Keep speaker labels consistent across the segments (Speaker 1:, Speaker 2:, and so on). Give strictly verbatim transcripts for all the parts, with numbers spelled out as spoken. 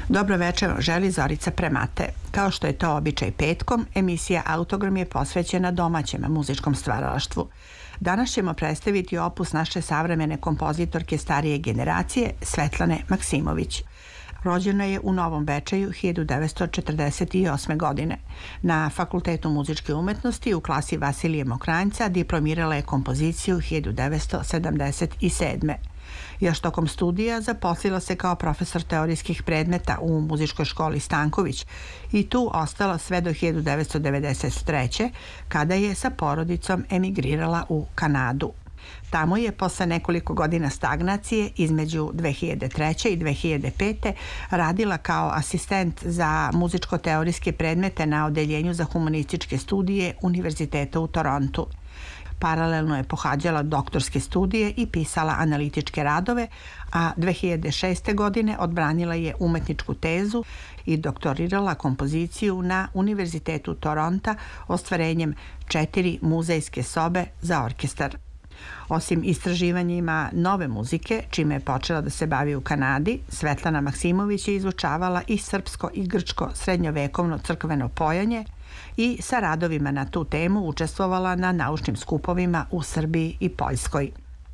Speaker 1: Dobro večer, želi Zorica Premate. Kao što je to običaj petkom, emisija Autogram je posvećena domaćem muzičkom stvaralaštvu. Danas ćemo predstaviti opus naše savremene kompozitorke starije generacije Svetlane Maksimović. Rođena je u Novom Bečeju hiljadu devetsto četrdeset osme. godine. Na Fakultetu muzičke umetnosti u klasi Vasilije Mokranjca diplomirala je kompoziciju hiljadu devetsto sedamdeset sedme. Još tokom studija zaposlila se kao profesor teorijskih predmeta u muzičkoj školi Stanković i tu ostala sve do hiljadu devetsto devedeset treće. kada je sa porodicom emigrirala u Kanadu. Tamo je posle nekoliko godina stagnacije između dve hiljade treće. i dve hiljade pete. radila kao asistent za muzičko-teorijske predmete na odeljenju za humanističke studije Univerziteta u Torontu. Paralelno je pohađala doktorske studije i pisala analitičke radove, a dve hiljade šeste. godine odbranila je umetničku tezu i doktorirala kompoziciju na Univerzitetu Toronta ostvarenjem četiri muzejske sobe za orkestar. Osim istraživanjima nove muzike, čime je počela da se bavi u Kanadi, Svetlana Maksimović je izučavala i srpsko i grčko srednjovekovno crkveno pojanje i sa radovima na tu temu učestvovala na naučnim skupovima u Srbiji i Poljskoj.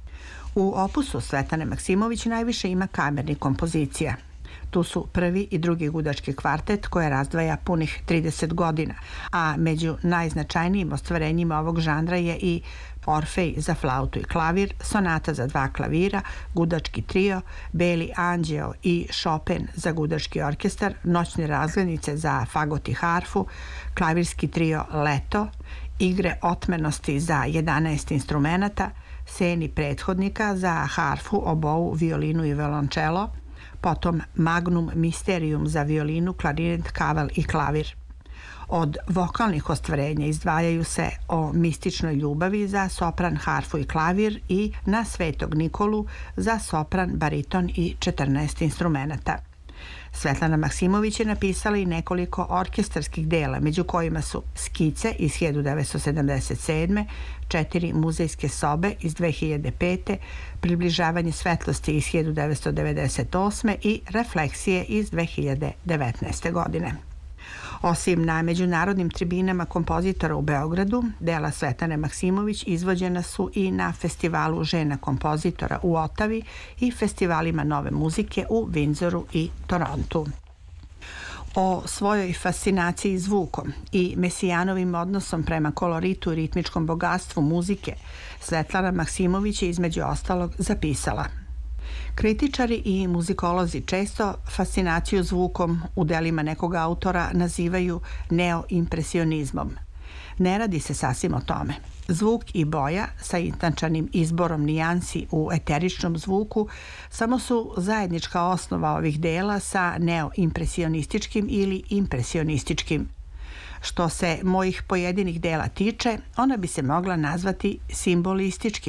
Speaker 1: U opusu Svetlane Maksimović najviše ima kamernih kompozicija. Tu su prvi i drugi gudački kvartet koje razdvaja punih trideset godina, a među najznačajnijim ostvarenjima ovog žanra je i Orfej za flautu i klavir, sonata za dva klavira, gudački trio, Beli anđeo i Chopin za gudački orkestar, noćne razglednice za fagot i harfu, klavirski trio Leto, igre otmenosti za jedanaest instrumenata, Seni prethodnika za harfu, obou, violinu i violončelo, potom Magnum Mysterium za violinu, klarinet, kaval i klavir. Od vokalnih ostvarenja izdvajaju se O mističnoj ljubavi za sopran, harfu i klavir i Na Svetog Nikolu za sopran, bariton i četrnaest instrumenata. Svetlana Maksimović je napisala i nekoliko orkestarskih dela, među kojima su Skice iz hiljadu devetsto sedamdeset sedme. četiri muzejske sobe iz dve hiljade pete. Približavanje svetlosti iz hiljadu devetsto devedeset osme. i Refleksije iz dve hiljade devetnaeste. godine. Osim na međunarodnim tribinama kompozitora u Beogradu, dela Svetlane Maksimović izvođena su i na festivalu žena kompozitora u Otavi i festivalima nove muzike u Windsoru i Torontu. O svojoj fascinaciji zvukom i Mesijanovim odnosom prema koloritu i ritmičkom bogatstvu muzike Svetlana Maksimović je između ostalog zapisala: Kritičari i muzikolozi često fascinaciju zvukom u delima nekog autora nazivaju neoimpresionizmom. Ne radi se sasvim o tome. Zvuk i boja sa istančanim izborom nijansi u eteričnom zvuku samo su zajednička osnova ovih dela sa neoimpresionističkim ili impresionističkim. Što se mojih pojedinih dela tiče, ona bi se mogla nazvati simbolističkim